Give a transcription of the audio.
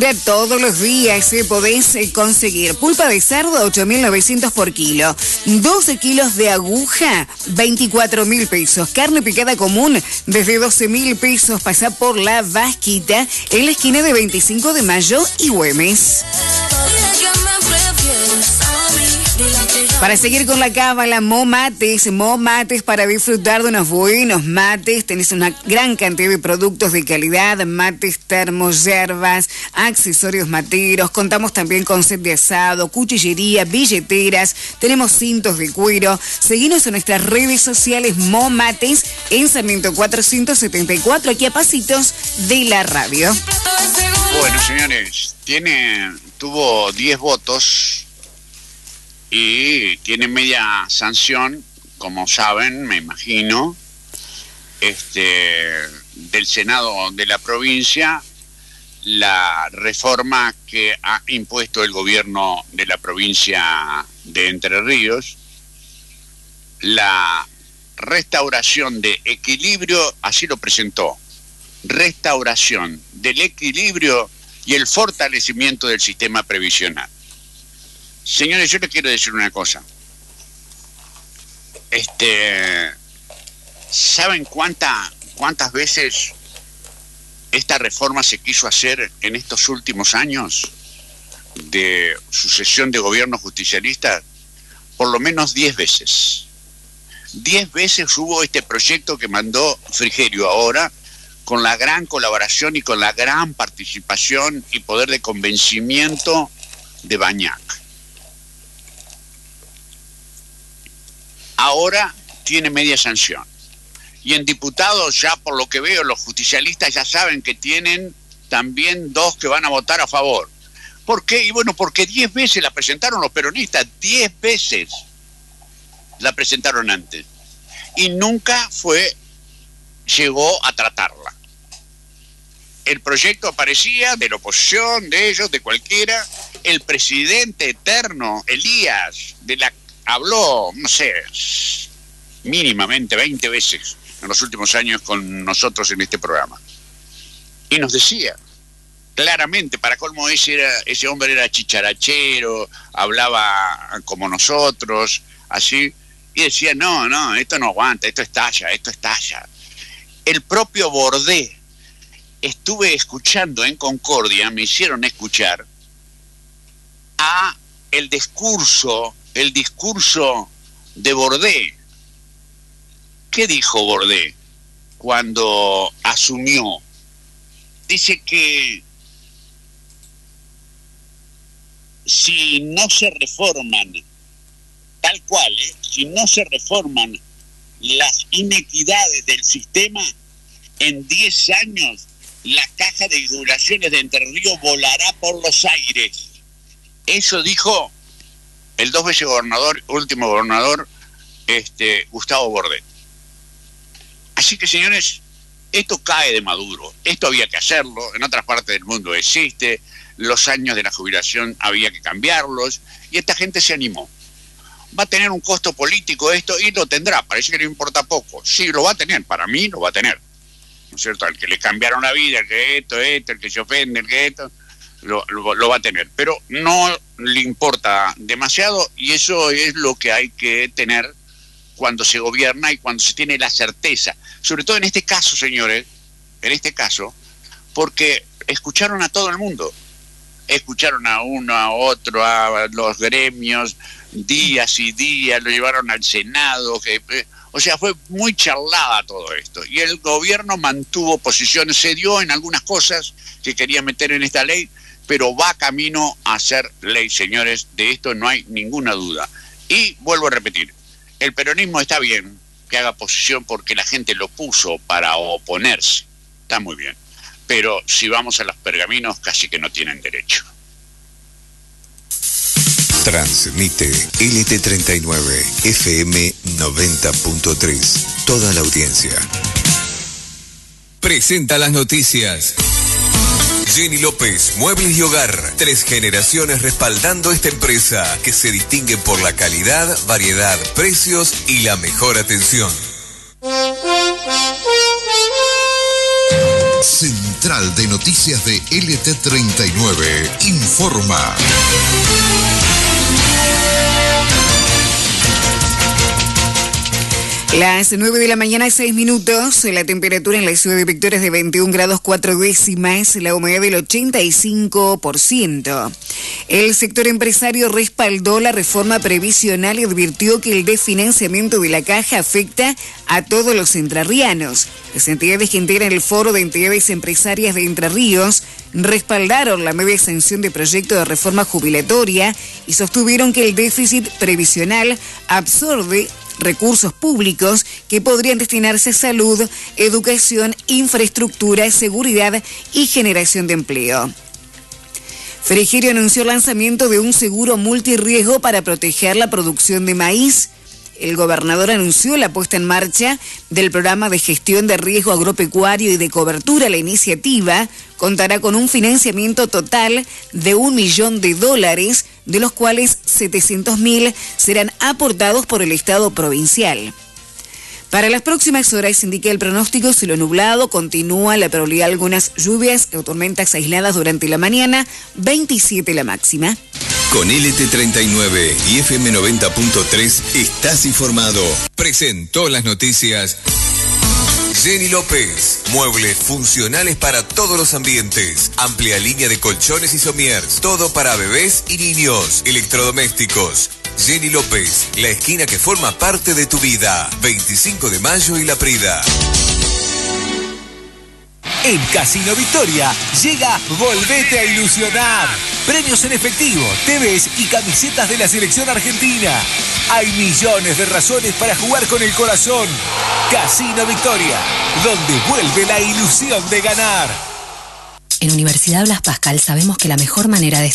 De todos los días podés conseguir pulpa de cerdo 8.900 por kilo, 12 kilos de aguja 24.000 pesos, carne picada común desde 12.000 pesos, pasá por La Vasquita en la esquina de 25 de Mayo y Güemes. Para seguir con la cábala, Momates para disfrutar de unos buenos mates. Tenés una gran cantidad de productos de calidad, mates, termos, yerbas, accesorios materos. Contamos también con set de asado, cuchillería, billeteras. Tenemos cintos de cuero. Seguinos en nuestras redes sociales Momates en Sarmiento 474, aquí a pasitos de la radio. Bueno, señores, tuvo 10 votos y tiene media sanción, como saben, me imagino, del Senado de la provincia, la reforma que ha impuesto el gobierno de la provincia de Entre Ríos, la restauración de equilibrio, así lo presentó, restauración del equilibrio y el fortalecimiento del sistema previsional. Señores, yo les quiero decir una cosa. ¿Saben cuántas veces esta reforma se quiso hacer en estos últimos años de sucesión de gobiernos justicialistas? Por lo menos 10 veces. 10 veces hubo este proyecto que mandó Frigerio ahora, con la gran colaboración y con la gran participación y poder de convencimiento de Bañac. Ahora tiene media sanción. Y en diputados, ya por lo que veo, los justicialistas ya saben que tienen también 2 que van a votar a favor. ¿Por qué? Y bueno, porque 10 veces la presentaron los peronistas, 10 veces la presentaron antes. Y nunca llegó a tratarla. El proyecto aparecía de la oposición, de ellos, de cualquiera. El presidente eterno, Elías, habló, no sé, mínimamente 20 veces en los últimos años con nosotros en este programa. Y nos decía claramente, para colmo, ese hombre era chicharachero, hablaba como nosotros, así, y decía, no, esto no aguanta, esto estalla. El propio Bordé, estuve escuchando en Concordia, me hicieron escuchar el discurso de Bordé. ¿Qué dijo Bordé cuando asumió? Dice que si no se reforman, tal cual, si no se reforman las inequidades del sistema, en 10 años la caja de jubilaciones de Entre Ríos volará por los aires. Eso dijo el 2 veces gobernador, último gobernador, Gustavo Bordé. Así que, señores, esto cae de Maduro. Esto había que hacerlo. En otras partes del mundo existe. Los años de la jubilación había que cambiarlos. Y esta gente se animó. ¿Va a tener un costo político esto? Y lo tendrá. Parece que no importa poco. Sí, lo va a tener. Para mí lo va a tener. ¿No es cierto? Al que le cambiaron la vida, el que el que se ofende, el que lo va a tener. Pero no le importa demasiado, y eso es lo que hay que tener cuando se gobierna y cuando se tiene la certeza. Sobre todo en este caso, señores, porque escucharon a todo el mundo. Escucharon a uno, a otro, a los gremios, días y días, lo llevaron al Senado, o sea, fue muy charlada todo esto. Y el gobierno mantuvo posiciones, se dio en algunas cosas que quería meter en esta ley, pero va camino a ser ley, señores, de esto no hay ninguna duda. Y vuelvo a repetir, el peronismo está bien que haga posición porque la gente lo puso para oponerse, está muy bien, pero si vamos a los pergaminos casi que no tienen derecho. Transmite LT39 FM 90.3, toda la audiencia. Presenta las noticias. Jenny López, Muebles y Hogar. 3 generaciones respaldando esta empresa que se distingue por la calidad, variedad, precios y la mejor atención. Central de Noticias de LT39 informa. Las 9 de la mañana, 6 minutos, la temperatura en la ciudad de Victoria es de 21 grados 4 décimas, la humedad del 85%. El sector empresario respaldó la reforma previsional y advirtió que el desfinanciamiento de la caja afecta a todos los entrerrianos. Las entidades que integran el Foro de Entidades Empresarias de Entre Ríos respaldaron la media sanción de proyecto de reforma jubilatoria y sostuvieron que el déficit previsional absorbe recursos públicos que podrían destinarse a salud, educación, infraestructura, seguridad y generación de empleo. Frigerio anunció el lanzamiento de un seguro multirriesgo para proteger la producción de maíz. El gobernador anunció la puesta en marcha del programa de gestión de riesgo agropecuario y de cobertura. La iniciativa contará con un financiamiento total de $1 millón, de los cuales 700.000 serán aportados por el Estado provincial. Para las próximas horas, indica el pronóstico, cielo nublado, continúa la probabilidad de algunas lluvias o tormentas aisladas durante la mañana, 27 la máxima. Con LT39 y FM 90.3 estás informado. Presentó las noticias Jenny López. Muebles funcionales para todos los ambientes. Amplia línea de colchones y somiers. Todo para bebés y niños. Electrodomésticos. Jenny López, la esquina que forma parte de tu vida. 25 de mayo y La Prida. En Casino Victoria llega Volvete a Ilusionar. Premios en efectivo, TVs y camisetas de la selección argentina. Hay millones de razones para jugar con el corazón. Casino Victoria, donde vuelve la ilusión de ganar. En Universidad Blas Pascal sabemos que la mejor manera de